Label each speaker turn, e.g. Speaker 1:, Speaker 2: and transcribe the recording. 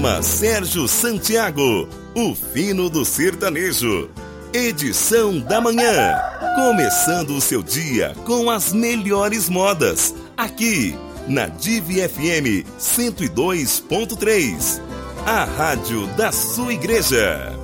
Speaker 1: Sérgio Santiago, o fino do sertanejo. Edição da manhã. Começando o seu dia com as melhores modas. Aqui, na Divi FM 102.3. A rádio da sua igreja.